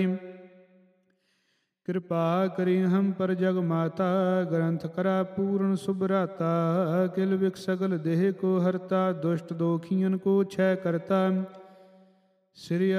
ਕਿਰਪਾ ਕਰੀ ਹਮ ਪਰ ਜਗ ਮਾਤਾ, ਗ੍ਰੰਥ ਕਰਾ ਪੂਰਨ ਸੁਭਰਾਤਾ। ਕਿਲ ਵਿਕ ਸਗਲ ਦੇਹ ਕੋ ਹਰਤਾ, ਦੁਸ਼ਟ ਦੋਖੀਅਨ ਕੋ ਛੈ ਕਰਤਾ। ਸ੍ਰੀ